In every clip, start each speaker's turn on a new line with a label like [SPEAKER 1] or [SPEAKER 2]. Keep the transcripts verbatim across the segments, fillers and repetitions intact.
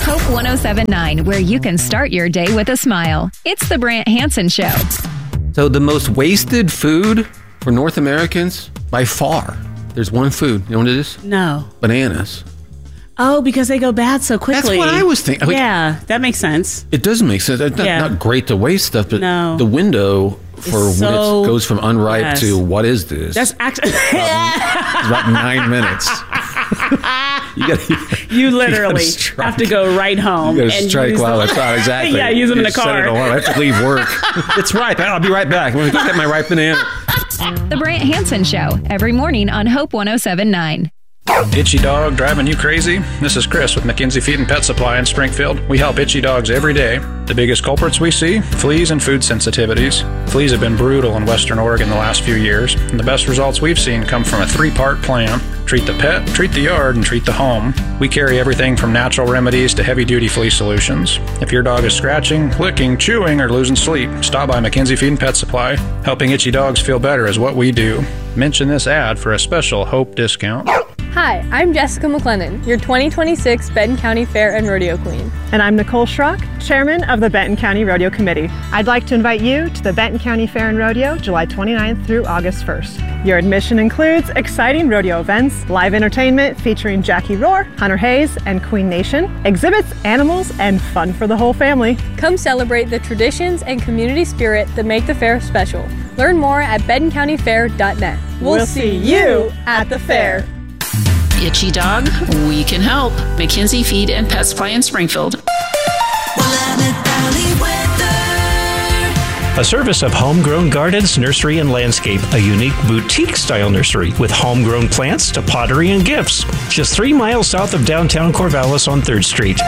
[SPEAKER 1] Hope one oh seven point nine, where you can start your day with a smile. It's the Brant Hansen Show.
[SPEAKER 2] So the most wasted food for North Americans, by far, there's one food. You know what it is?
[SPEAKER 3] No.
[SPEAKER 2] Bananas.
[SPEAKER 3] Oh, because they go bad so quickly.
[SPEAKER 2] That's what I was thinking. Like,
[SPEAKER 3] yeah, that makes sense.
[SPEAKER 2] It does make sense. It's not,
[SPEAKER 3] Yeah.
[SPEAKER 2] not great to waste stuff, but
[SPEAKER 3] No.
[SPEAKER 2] the window for when
[SPEAKER 3] so-
[SPEAKER 2] it goes from unripe
[SPEAKER 3] yes.
[SPEAKER 2] to what is this?
[SPEAKER 3] That's actually...
[SPEAKER 2] It's about nine minutes. you, gotta,
[SPEAKER 3] You literally
[SPEAKER 2] you strike.
[SPEAKER 3] have to go right home.
[SPEAKER 2] You gotta
[SPEAKER 3] and
[SPEAKER 2] strike
[SPEAKER 3] use
[SPEAKER 2] while
[SPEAKER 3] the-
[SPEAKER 2] it's hot. Exactly.
[SPEAKER 3] Yeah, use them in
[SPEAKER 2] You
[SPEAKER 3] the
[SPEAKER 2] set
[SPEAKER 3] car.
[SPEAKER 2] it alarm. I have to leave work. It's ripe. I'll be right back. I'm going to go get my ripe banana.
[SPEAKER 1] The Brant Hansen Show, every morning on Hope one oh seven point nine.
[SPEAKER 4] Itchy dog driving you crazy? This is Chris with McKenzie Feed and Pet Supply in Springfield. We help itchy dogs every day. The biggest culprits we see? Fleas and food sensitivities. Fleas have been brutal in Western Oregon the last few years, and the best results we've seen come from a three-part plan. Treat the pet, treat the yard, and treat the home. We carry everything from natural remedies to heavy-duty flea solutions. If your dog is scratching, licking, chewing, or losing sleep, stop by McKenzie Feed and Pet Supply. Helping itchy dogs feel better is what we do. Mention this ad for a special Hope discount.
[SPEAKER 5] Hi, I'm Jessica McLennan, your twenty twenty-six Benton County Fair and Rodeo Queen.
[SPEAKER 6] And I'm Nicole Schrock, Chairman of the Benton County Rodeo Committee. I'd like to invite you to the Benton County Fair and Rodeo, July twenty-ninth through August first. Your admission includes exciting rodeo events, live entertainment featuring Jackie Rohr, Hunter Hayes, and Queen Nation, exhibits, animals, and fun for the whole family.
[SPEAKER 5] Come celebrate the traditions and community spirit that make the fair special. Learn more at benton county fair dot net. We'll,
[SPEAKER 6] We'll
[SPEAKER 5] see you at the fair.
[SPEAKER 7] Itchy dog, we can help. McKenzie Feed and Pet Supply in Springfield.
[SPEAKER 8] A service of Homegrown Gardens, Nursery and Landscape, a unique boutique-style nursery with homegrown plants to pottery and gifts. Just three miles south of downtown Corvallis on third Street.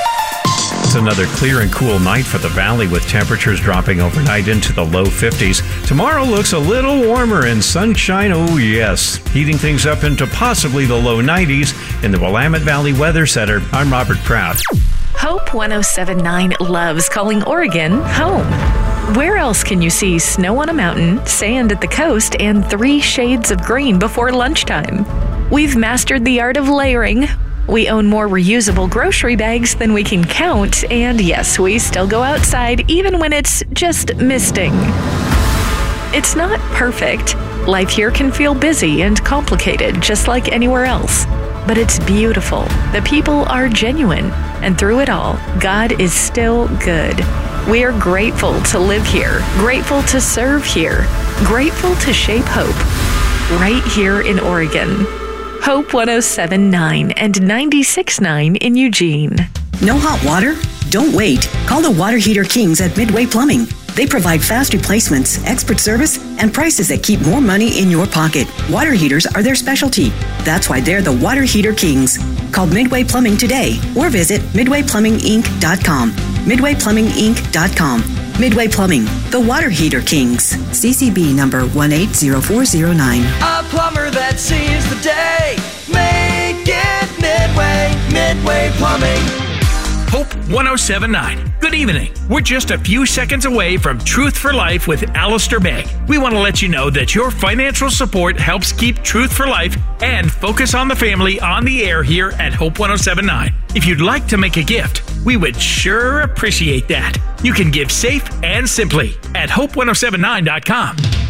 [SPEAKER 9] It's another clear and cool night for the valley with temperatures dropping overnight into the low fifties. Tomorrow looks a little warmer and sunshine, oh yes. Heating things up into possibly the low nineties. In the Willamette Valley Weather Center, I'm Robert Pratt.
[SPEAKER 10] Hope one oh seven point nine loves calling Oregon home. Where else can you see snow on a mountain, sand at the coast, and three shades of green before lunchtime? We've mastered the art of layering. We own more reusable grocery bags than we can count, and yes, we still go outside even when it's just misting. It's not perfect. Life here can feel busy and complicated, just like anywhere else. But it's beautiful. The people are genuine, and through it all, God is still good. We are grateful to live here, grateful to serve here, grateful to shape hope right here in Oregon. Hope one oh seven point nine and ninety-six point nine in Eugene.
[SPEAKER 11] No hot water? Don't wait. Call the Water Heater Kings at Midway Plumbing. They provide fast replacements, expert service, and prices that keep more money in your pocket. Water heaters are their specialty. That's why they're the Water Heater Kings. Call Midway Plumbing today or visit midway plumbing inc dot com. midway plumbing inc dot com. Midway Plumbing, the Water Heater Kings. C C B number one eight zero four zero nine.
[SPEAKER 12] A plumber that sees the day. Make it Midway, Midway Plumbing.
[SPEAKER 13] Hope one oh seven point nine. Good evening. We're just a few seconds away from Truth for Life with Alistair Begg. We want to let you know that your financial support helps keep Truth for Life and Focus on the Family on the air here at Hope one oh seven point nine. If you'd like to make a gift, we would sure appreciate that. You can give safe and simply at hope one oh seven nine dot com.